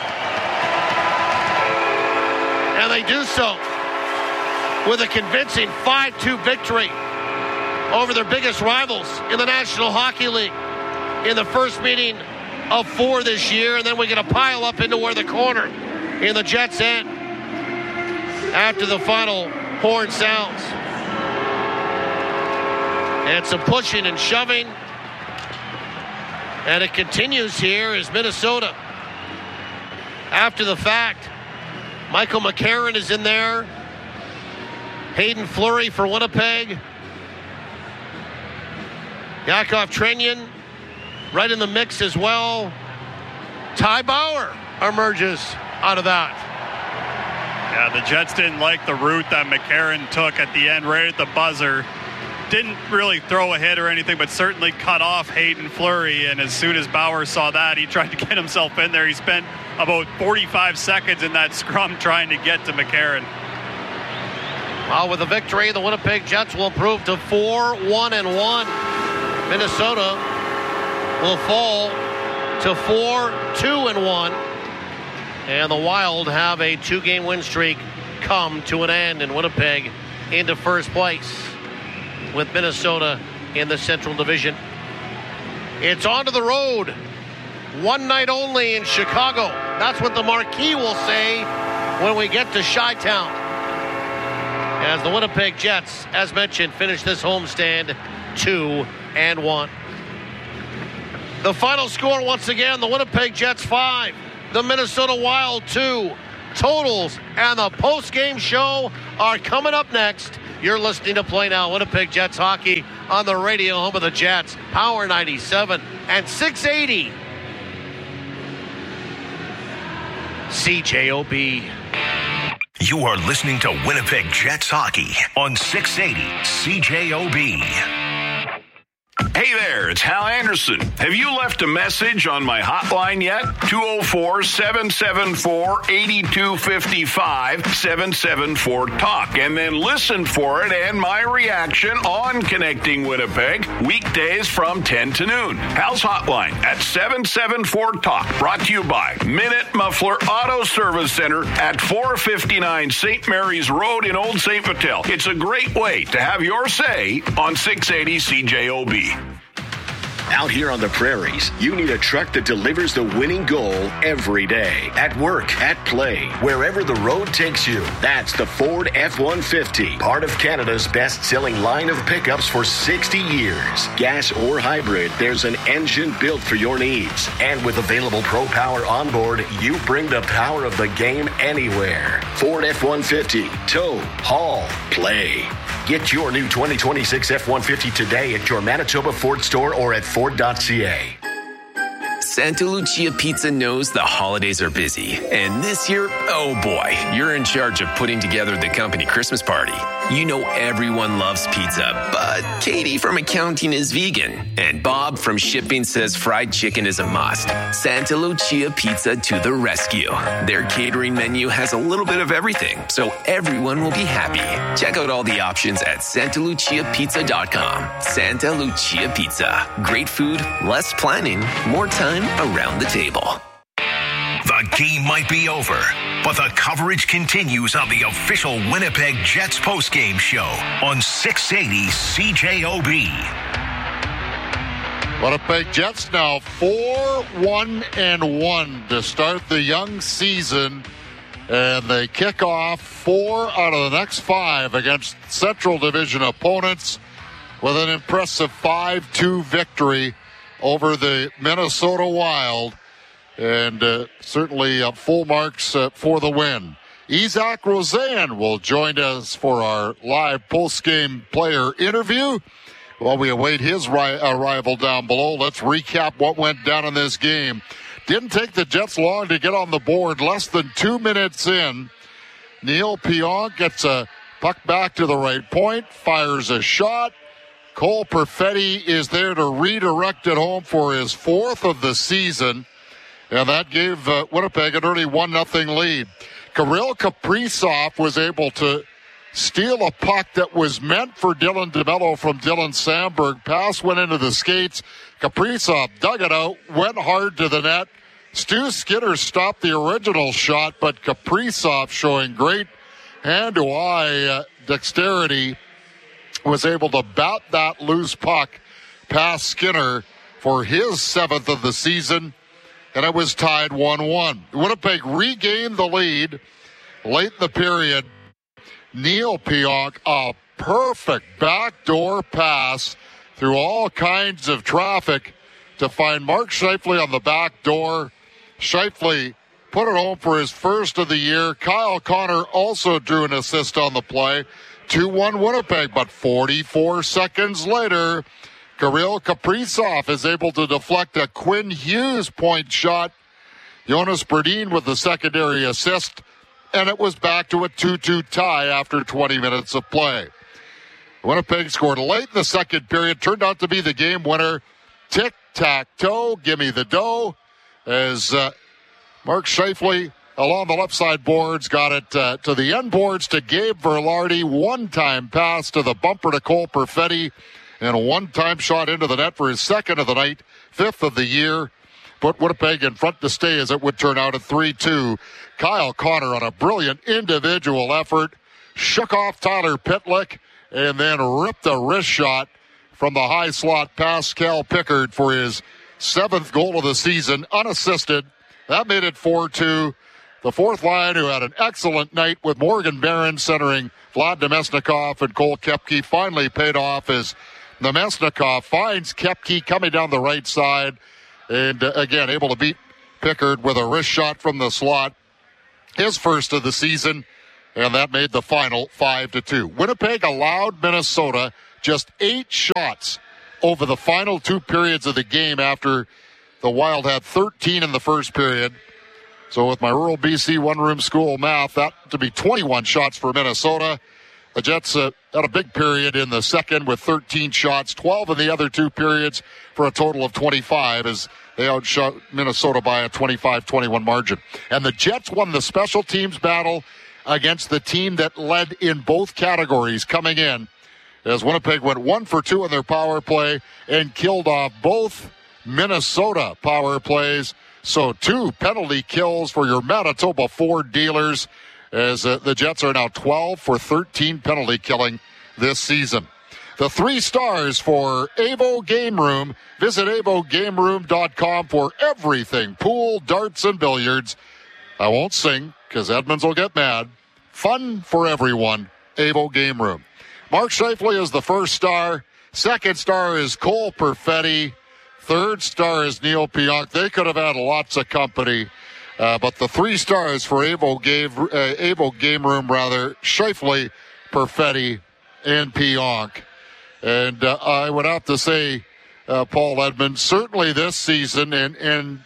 And they do so with a convincing 5-2 victory over their biggest rivals in the National Hockey League in the first meeting of 4 this year. And then we're going to pile up into where the corner in the Jets end after the final horn sounds. And some pushing and shoving. And it continues here as Minnesota, after the fact, Michael McCarron is in there. Hayden Fleury for Winnipeg. Yakov Trenyan right in the mix as well. Ty Bauer emerges out of that. Yeah, the Jets didn't like the route that McCarron took at the end, right at the buzzer. Didn't really throw a hit or anything, but certainly cut off Hayden Fleury. And as soon as Bauer saw that, he tried to get himself in there. He spent about 45 seconds in that scrum trying to get to McCarron. Well, with the victory, the Winnipeg Jets will improve to 4-1-1. Minnesota will fall to 4-2-1. And the Wild have a 2-game win streak come to an end, and Winnipeg into first place with Minnesota in the Central Division. It's on to the road. One night only in Chicago. That's what the marquee will say when we get to Chi-Town. As the Winnipeg Jets, as mentioned, finish this homestand 2-1. The final score once again, the Winnipeg Jets 5, the Minnesota Wild 2. Totals and the post-game show are coming up next. You're listening to Play Now Winnipeg Jets hockey on the radio home of the Jets, Power 97 and 680 CJOB. You are listening to Winnipeg Jets hockey on 680 CJOB. Hey there, it's Hal Anderson. Have you left a message on my hotline yet? 204-774-8255, 774-TALK. And then listen for it and my reaction on Connecting Winnipeg, weekdays from 10 to noon. Hal's hotline at 774-TALK, brought to you by Minute Muffler Auto Service Center at 459 St. Mary's Road in Old St. Vital. It's a great way to have your say on 680 CJOB. Out here on the prairies, you need a truck that delivers the winning goal every day. At work, at play, wherever the road takes you. That's the Ford F-150, part of Canada's best-selling line of pickups for 60 years. Gas or hybrid, there's an engine built for your needs. And with available Pro Power on board, you bring the power of the game anywhere. Ford F-150, tow, haul, play. Get your new 2026 F-150 today at your Manitoba Ford store or at Ford.ca. Santa Lucia Pizza knows the holidays are busy. And this year, oh boy, you're in charge of putting together the company Christmas party. You know everyone loves pizza, but Katie from accounting is vegan. And Bob from shipping says fried chicken is a must. Santa Lucia Pizza to the rescue. Their catering menu has a little bit of everything, so everyone will be happy. Check out all the options at santaluciapizza.com. Santa Lucia Pizza. Great food, less planning, more time around the table. The game might be over, but the coverage continues on the official Winnipeg Jets postgame show on 680 CJOB. Winnipeg Jets now 4-1-1 to start the young season, and they kick off 4 out of the next 5 against Central Division opponents with an impressive 5-2 victory over the Minnesota Wild, and certainly full marks for the win. Isaac Rosen will join us for our live post-game player interview. While we await his arrival down below, let's recap what went down in this game. Didn't take the Jets long to get on the board. Less than 2 minutes in, Neil Pionk gets a puck back to the right point, fires a shot. Cole Perfetti is there to redirect it home for his 4th of the season, and that gave Winnipeg an early 1-0 lead. Kirill Kaprizov was able to steal a puck that was meant for Dylan DeMello from Dylan Sandberg. Pass went into the skates. Kaprizov dug it out, went hard to the net. Stu Skinner stopped the original shot, but Kaprizov, showing great hand-to-eye dexterity, was able to bat that loose puck past Skinner for his 7th of the season, and it was tied 1-1. Winnipeg regained the lead late in the period. Neil Pionk, a perfect backdoor pass through all kinds of traffic to find Mark Scheifele on the back door. Scheifele put it home for his 1st of the year. Kyle Connor also drew an assist on the play. 2-1 Winnipeg, but 44 seconds later, Kirill Kaprizov is able to deflect a Quinn Hughes point shot. Jonas Berdin with the secondary assist, and it was back to a 2-2 tie after 20 minutes of play. Winnipeg scored late in the second period, turned out to be the game winner. Tic-tac-toe, gimme the dough, as Mark Scheifele along the left side boards got it to the end boards to Gabe Verlardi. One-time pass to the bumper to Cole Perfetti, and a one-time shot into the net for his 2nd of the night, 5th of the year. Put Winnipeg in front to stay, as it would turn out, at 3-2. Kyle Connor on a brilliant individual effort shook off Tyler Pitlick and then ripped a wrist shot from the high slot, Pascal Pickard for his 7th goal of the season, unassisted. That made it 4-2. The fourth line, who had an excellent night with Morgan Barron centering Vlad Nemesnikov and Cole Koepke, finally paid off as Nemesnikov finds Koepke coming down the right side. And again, able to beat Pickard with a wrist shot from the slot. His first of the season. And that made the final 5-2. Winnipeg allowed Minnesota just 8 shots over the final 2 periods of the game after the Wild had 13 in the first period. So with my rural BC one-room school math, that to be 21 shots for Minnesota. The Jets had a big period in the second with 13 shots, 12 in the other 2 periods for a total of 25 as they outshot Minnesota by a 25-21 margin. And the Jets won the special teams battle against the team that led in both categories coming in, as Winnipeg went 1 for 2 on their power play and killed off both Minnesota power plays. So 2 penalty kills for your Manitoba Ford dealers, as the Jets are now 12 for 13 penalty killing this season. The 3 stars for Avo Game Room. Visit avogameroom.com for everything pool, darts, and billiards. I won't sing because Edmonds will get mad. Fun for everyone. Avo Game Room. Mark Scheifele is the first star. Second star is Cole Perfetti. Third star is Neil Pionk. They could have had lots of company. But the 3 stars for Avo Game Room, Scheifele, Perfetti, and Pionk. And I would have to say, Paul Edmonds, certainly this season, and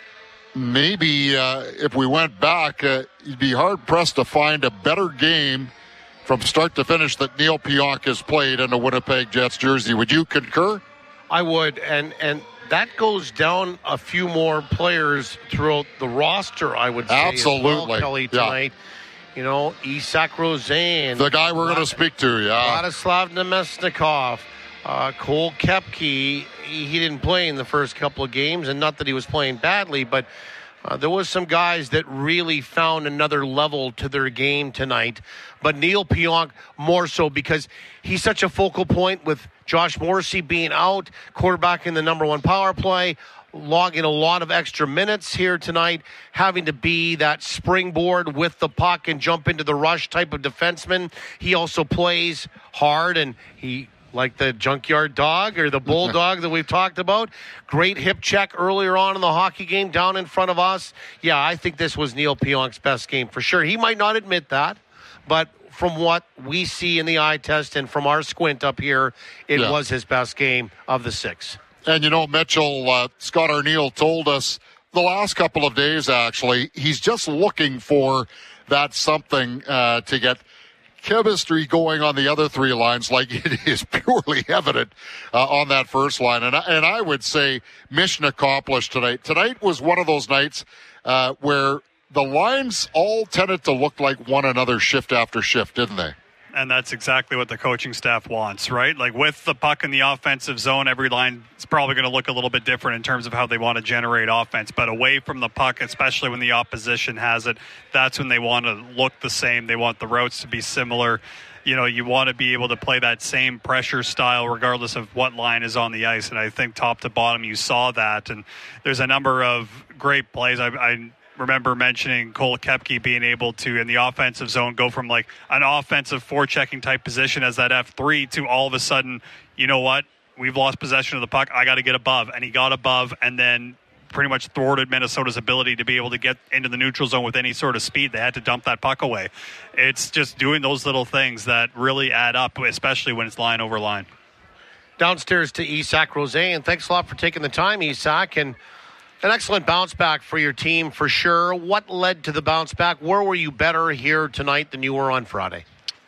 maybe if we went back, you'd be hard-pressed to find a better game from start to finish that Neil Pionk has played in a Winnipeg Jets jersey. Would you concur? I would, and that goes down a few more players throughout the roster, I would say. Absolutely. As well, Kelly, tonight. Yeah. You know, Isak Rosen. The guy we're going to speak to, yeah. Vladislav Nemesnikov. Cole Koepke, he didn't play in the first couple of games, and not that he was playing badly, but there was some guys that really found another level to their game tonight. But Neil Pionk more so because he's such a focal point with Josh Morrissey being out, quarterback in the number 1 power play, logging a lot of extra minutes here tonight, having to be that springboard with the puck and jump into the rush type of defenseman. He also plays hard, and he, like the junkyard dog or the bulldog that we've talked about. Great hip check earlier on in the hockey game down in front of us. Yeah, I think this was Neil Pionk's best game for sure. He might not admit that, but from what we see in the eye test and from our squint up here, it was his best game of the 6. And, you know, Mitchell, Scott Arniel told us the last couple of days, actually, he's just looking for that something to get chemistry going on the other 3 lines, like it is purely evident on that first line. And I would say mission accomplished tonight. Tonight was one of those nights where the lines all tended to look like one another shift after shift, didn't they? And that's exactly what the coaching staff wants, right? Like with the puck in the offensive zone, every line is probably going to look a little bit different in terms of how they want to generate offense. But away from the puck, especially when the opposition has it, that's when they want to look the same. They want the routes to be similar. You know, you want to be able to play that same pressure style regardless of what line is on the ice. And I think top to bottom, you saw that. And there's a number of great plays. I remember mentioning Cole Koepke being able to, in the offensive zone, go from like an offensive forechecking type position as that F3 to all of a sudden, you know what, we've lost possession of the puck, I got to get above. And he got above and then pretty much thwarted Minnesota's ability to be able to get into the neutral zone with any sort of speed. They had to dump that puck away. It's just doing those little things that really add up, especially when it's line over line. Downstairs to Isak Rosen. Thanks a lot for taking the time, Isak. And an excellent bounce back for your team, for sure. What led to the bounce back? Where were you better here tonight than you were on Friday?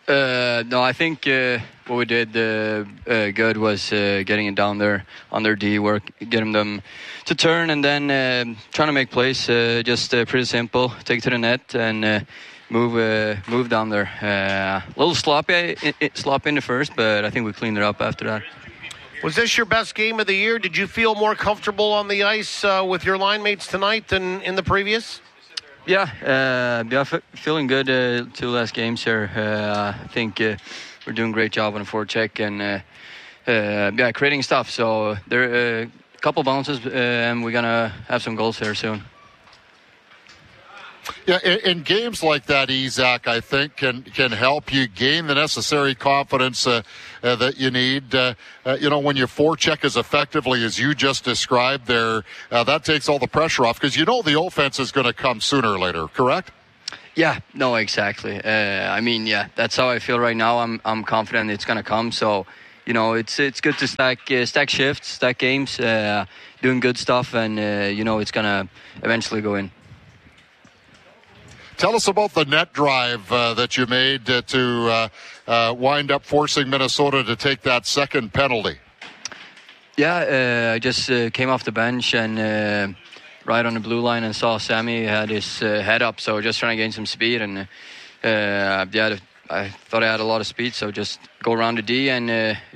No, I think what we did good was getting it down there on their D work, getting them to turn, and then trying to make plays. Just pretty simple. Take it to the net and move down there. A little sloppy in the first, but I think we cleaned it up after that. Was this your best game of the year? Did you feel more comfortable on the ice with your line mates tonight than in the previous? Yeah, feeling good 2 last games here. I think we're doing a great job on the forecheck, and creating stuff. So there a couple bounces, and we're gonna have some goals here soon. Yeah, in games like that, Isak, I think can help you gain the necessary confidence that you need. When your forecheck as effectively as you just described there, that takes all the pressure off because the offense is going to come sooner or later. Correct? Yeah, no, exactly. That's how I feel right now. I'm confident it's going to come. So, it's good to stack shifts, stack games, doing good stuff, and it's going to eventually go in. Tell us about the net drive that you made to wind up forcing Minnesota to take that second penalty. Yeah, I just came off the bench and right on the blue line and saw Sammy had his head up, so just trying to gain some speed. And I thought I had a lot of speed, so just go around the D. And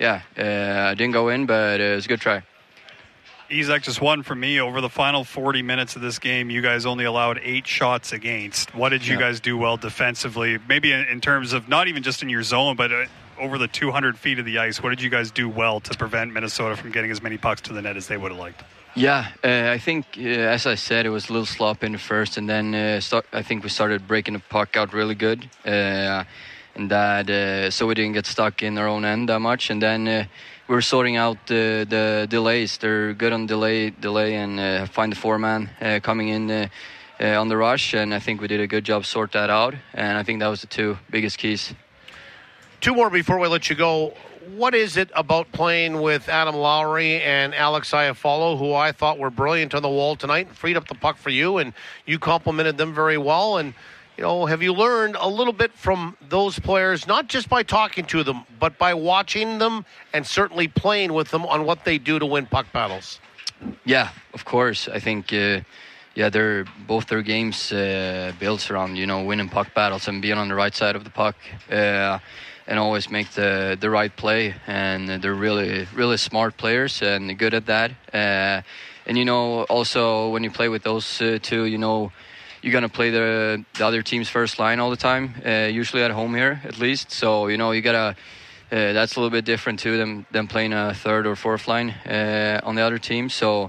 I didn't go in, but it was a good try. Isak, just one from me. Over the final 40 minutes of this game, you guys only allowed 8 shots against. What did you guys do well defensively? Maybe in terms of not even just in your zone, but over the 200 feet of the ice. What did you guys do well to prevent Minnesota from getting as many pucks to the net as they would have liked? Yeah, I think, as I said, it was a little sloppy in the first, and then I think we started breaking the puck out really good, and that so we didn't get stuck in our own end that much. And then we were sorting out the delays. They're good on delay, and find the foreman coming in on the rush, and I think we did a good job sort that out, and I think that was the 2 biggest keys. 2 more before we let you go. What is it about playing with Adam Lowry and Alex Iafallo, who I thought were brilliant on the wall tonight, and freed up the puck for you, and you complimented them very well? And, have you learned a little bit from those players, not just by talking to them, but by watching them and certainly playing with them on what they do to win puck battles? Yeah, of course. I think, they're both their games built around, winning puck battles and being on the right side of the puck. And always make the right play, and they're really, really smart players and good at that. And also when you play with those 2, you're gonna play the other team's first line all the time, usually at home here at least. So you gotta that's a little bit different too than playing a third or fourth line on the other team. So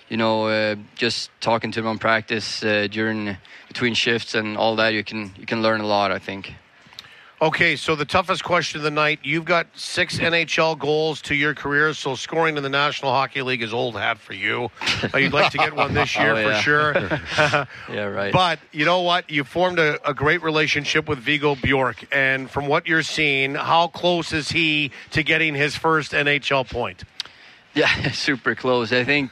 just talking to them on practice between shifts and all that, you can learn a lot, I think. Okay, so the toughest question of the night. You've got 6 NHL goals to your career, so scoring in the National Hockey League is old hat for you. You'd like to get one this year for sure. Yeah, right. But you know what? You formed a great relationship with Viggo Bjork, and from what you're seeing, how close is he to getting his first NHL point? Yeah, super close. I think...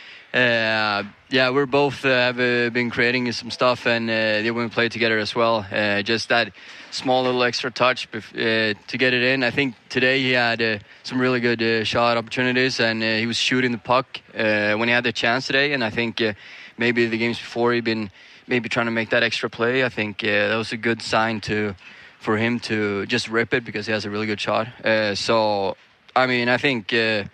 we're both have been creating some stuff, and we play together as well. Just that small little extra touch to get it in. I think today he had some really good shot opportunities, and he was shooting the puck when he had the chance today. And I think maybe the games before he'd been maybe trying to make that extra play. I think that was a good sign for him to just rip it because he has a really good shot. So I think.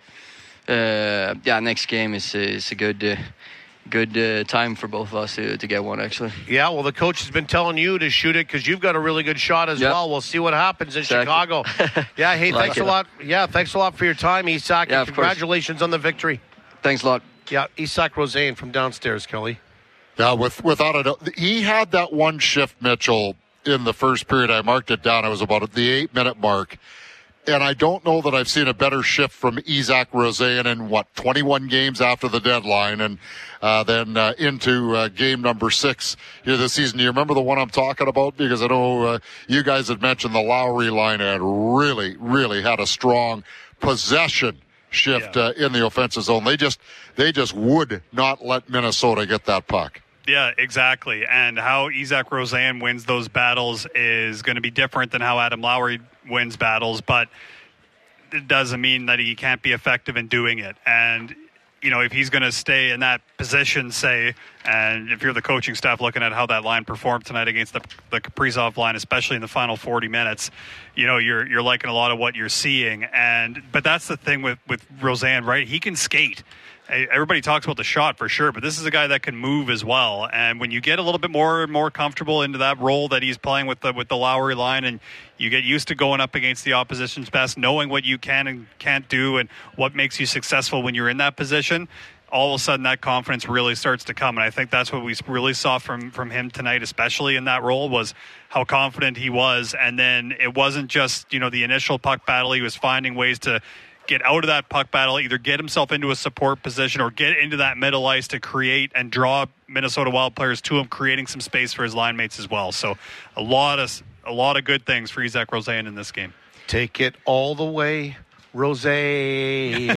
Next game is a good time for both of us to get one, actually. Yeah, well, the coach has been telling you to shoot it because you've got a really good shot as well. We'll see what happens in Chicago. Yeah, hey, thanks a lot. Yeah, thanks a lot for your time, Isak. Yeah, and congratulations on the victory. Thanks a lot. Yeah, Isak Rosén from downstairs, Kelly. Yeah, without a doubt. He had that one shift, Mitchell, in the first period. I marked it down. It was about at the 8-minute mark. And I don't know that I've seen a better shift from Isak Rosén in 21 games after the deadline, and then into game number 6 here this season. Do you remember the one I'm talking about? Because I know you guys had mentioned the Lowry line had really, really had a strong possession shift in the offensive zone. They just would not let Minnesota get that puck. Yeah, exactly. And how Isak Rosén wins those battles is going to be different than how Adam Lowry wins battles, but it doesn't mean that he can't be effective in doing it. And, if he's going to stay in that position, say, And if you're the coaching staff looking at how that line performed tonight against the Kaprizov line, especially in the final 40 minutes, you're liking a lot of what you're seeing. But that's the thing with Rosen, right? He can skate. Everybody talks about the shot for sure, but this is a guy that can move as well. And when you get a little bit more and more comfortable into that role that he's playing with the Lowry line, and you get used to going up against the opposition's best, knowing what you can and can't do and what makes you successful when you're in that position, all of a sudden that confidence really starts to come. And I think that's what we really saw from him tonight, especially in that role, was how confident he was. And then it wasn't just, the initial puck battle. He was finding ways to get out of that puck battle, either get himself into a support position or get into that middle ice to create and draw Minnesota Wild players to him, creating some space for his line mates as well. So a lot of good things for Isaac Rosen in this game. Take it all the way, Rosen.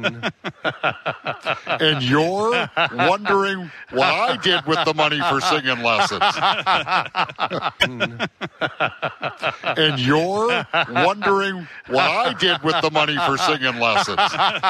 And you're wondering what I did with the money for singing lessons. And you're wondering what I did with the money for singing lessons.